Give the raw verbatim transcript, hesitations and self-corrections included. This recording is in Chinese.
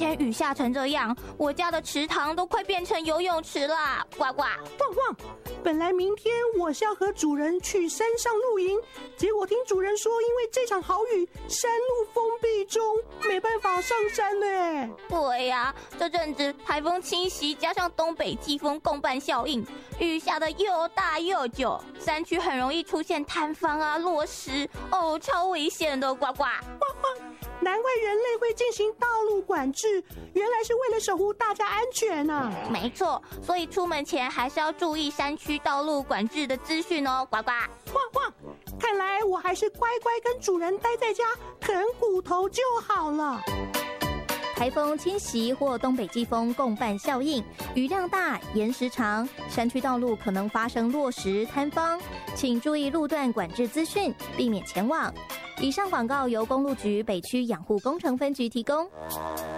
天雨下成这样，我家的池塘都快变成游泳池啦！呱呱， 旺旺，本来明天我是要和主人去山上露营，结果听主人说，因为这场好雨，山路封闭中，没办法上山呢。 对呀、啊，这阵子台风侵袭，加上东北季风共伴效应，雨下的又大又久，山区很容易出现坍方啊、落石，哦，超危险的！呱呱， 旺旺，难怪人类会进行道路管制，原来是为了守护大家安全啊！ 没错，所以出门前还是要注意山区道路管制的资讯哦！呱呱， 旺旺，看来我还是乖乖跟主人待在家啃骨头就好了。 台风侵袭或东北季风共伴效应，雨量大、延时长，山区道路可能发生落石、坍方，请注意路段管制资讯，避免前往。以上广告由公路局北区养护工程分局提供。